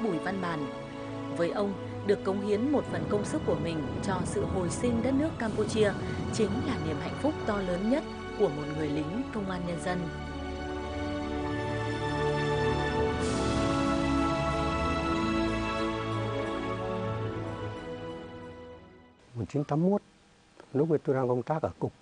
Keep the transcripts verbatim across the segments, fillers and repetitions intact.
Bùi Văn Bàn. Với ông, được cống hiến một phần công sức của mình cho sự hồi sinh đất nước Campuchia chính là niềm hạnh phúc to lớn nhất của một người lính công an nhân dân. một nghìn chín trăm tám mươi mốt, lúc ấy tôi đang công tác ở cục,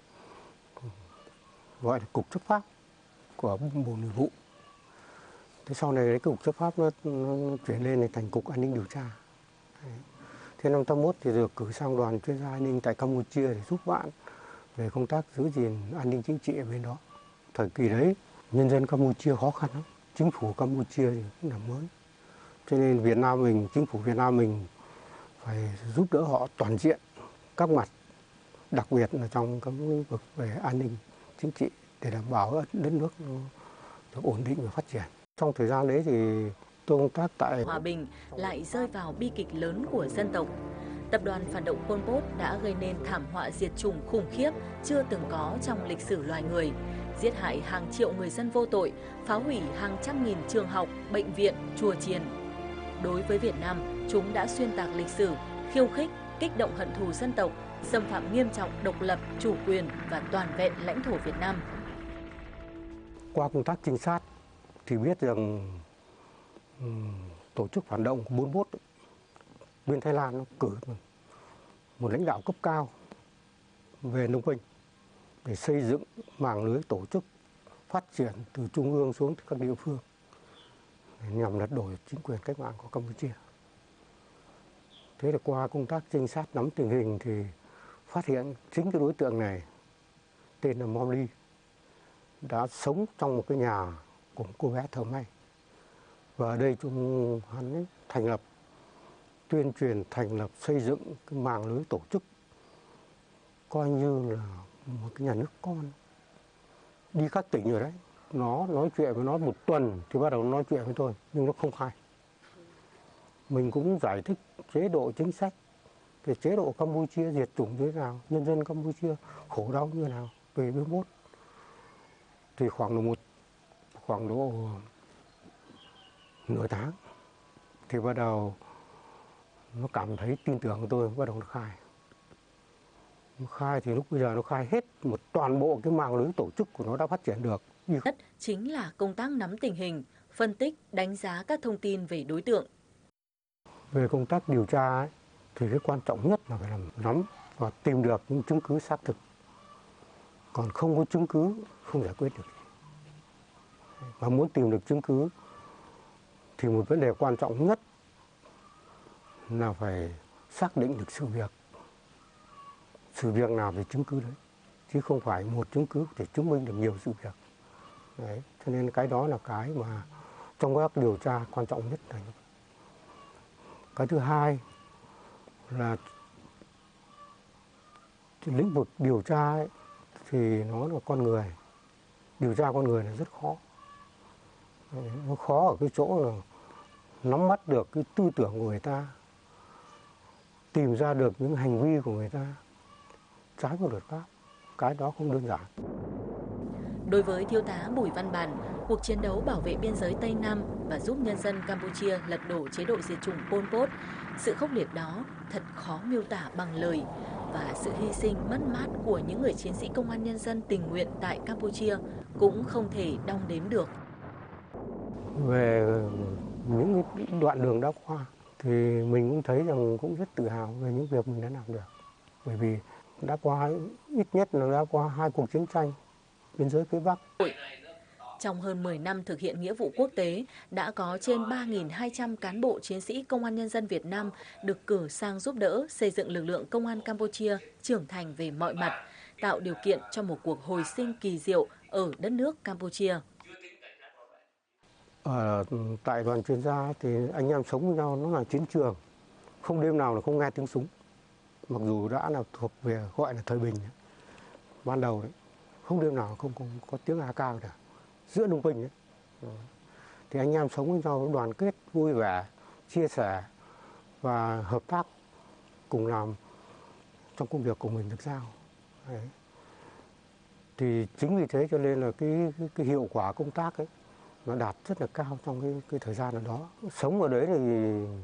gọi là cục chấp pháp của Bộ Nội vụ. Thế sau này cái cục chấp pháp nó, nó chuyển lên thành cục an ninh điều tra. Đấy. Thế năm tám mươi mốt thì được cử sang đoàn chuyên gia an ninh tại Campuchia để giúp bạn về công tác giữ gìn an ninh chính trị ở bên đó. Thời kỳ đấy, nhân dân Campuchia khó khăn lắm, chính phủ Campuchia thì cũng là mới. Cho nên Việt Nam mình, chính phủ Việt Nam mình phải giúp đỡ họ toàn diện các mặt, đặc biệt là trong các lĩnh vực về an ninh chính trị để đảm bảo đất nước được ổn định và phát triển. Trong thời gian đấy thì tôi công tác tại Hòa bình lại rơi vào bi kịch lớn của dân tộc. Tập đoàn phản động Pol Pot đã gây nên thảm họa diệt chủng khủng khiếp chưa từng có trong lịch sử loài người, giết hại hàng triệu người dân vô tội, phá hủy hàng trăm nghìn trường học, bệnh viện, chùa chiền. Đối với Việt Nam, chúng đã xuyên tạc lịch sử, khiêu khích, kích động hận thù dân tộc, xâm phạm nghiêm trọng độc lập, chủ quyền và toàn vẹn lãnh thổ Việt Nam. Qua công tác trinh sát thì biết rằng um, tổ chức phản động của Pol Pot bên Thái Lan nó cử một lãnh đạo cấp cao về Phnom Penh để xây dựng mạng lưới tổ chức phát triển từ trung ương xuống các địa phương nhằm lật đổ chính quyền cách mạng của Campuchia. Thế là qua công tác trinh sát nắm tình hình thì phát hiện chính cái đối tượng này tên là Momly đã sống trong một cái nhà của một cô bé thợ may. Và ở đây chúng hắn ấy thành lập, tuyên truyền thành lập, xây dựng cái mạng lưới tổ chức coi như là một cái nhà nước con. Đi các tỉnh rồi đấy, nó nói chuyện với nó một tuần thì bắt đầu nói chuyện với tôi, nhưng nó không khai. Mình cũng giải thích chế độ chính sách, về chế độ Campuchia diệt chủng như thế nào, nhân dân Campuchia khổ đau như thế nào về Pol Pot. Thì khoảng độ một khoảng độ nửa tháng thì bắt đầu nó cảm thấy tin tưởng của tôi, bắt đầu nó khai. Nó khai thì lúc bây giờ nó khai hết một toàn bộ cái mạng lưới tổ chức của nó đã phát triển được. Nhất chính là công tác nắm tình hình, phân tích, đánh giá các thông tin về đối tượng. Về công tác điều tra ấy, thì cái quan trọng nhất là phải làm nắm và tìm được những chứng cứ xác thực. Còn không có chứng cứ không giải quyết được. Và muốn tìm được chứng cứ thì một vấn đề quan trọng nhất là phải xác định được sự việc. Sự việc nào thì chứng cứ đấy, chứ không phải một chứng cứ để chứng minh được nhiều sự việc. Đấy, cho nên cái đó là cái mà trong các điều tra quan trọng nhất là như vậy. Cái thứ hai là lĩnh vực điều tra ấy, thì nó là con người. Điều tra con người là rất khó. Nó khó ở cái chỗ là nắm bắt được cái tư tưởng của người ta, tìm ra được những hành vi của người ta trái với luật pháp. Cái đó không đơn giản. Đối với thiếu tá Bùi Văn Bàn, cuộc chiến đấu bảo vệ biên giới Tây Nam và giúp nhân dân Campuchia lật đổ chế độ diệt chủng Pol Pot, sự khốc liệt đó thật khó miêu tả bằng lời, và sự hy sinh mất mát của những người chiến sĩ công an nhân dân tình nguyện tại Campuchia cũng không thể đong đếm được. Về những đoạn đường đã qua thì mình cũng thấy rằng cũng rất tự hào về những việc mình đã làm được. Bởi vì đã qua ít nhất là đã qua hai cuộc chiến tranh biên giới phía Bắc. Trong hơn mười năm thực hiện nghĩa vụ quốc tế, đã có trên ba nghìn hai trăm cán bộ chiến sĩ Công an Nhân dân Việt Nam được cử sang giúp đỡ xây dựng lực lượng Công an Campuchia trưởng thành về mọi mặt, tạo điều kiện cho một cuộc hồi sinh kỳ diệu ở đất nước Campuchia. Ở tại đoàn chuyên gia thì anh em sống với nhau nó là chiến trường, không đêm nào là không nghe tiếng súng. Mặc dù đã là thuộc về gọi là thời bình ban đầu đấy, không đêm nào không, không có tiếng a ca cả giữa Phnom Penh ấy. Thì anh em sống với nhau đoàn kết, vui vẻ, chia sẻ và hợp tác cùng làm trong công việc của mình được giao. Đấy. Thì chính vì thế cho nên là cái, cái, cái hiệu quả công tác ấy nó đạt rất là cao trong cái, cái thời gian ở đó. Sống ở đấy thì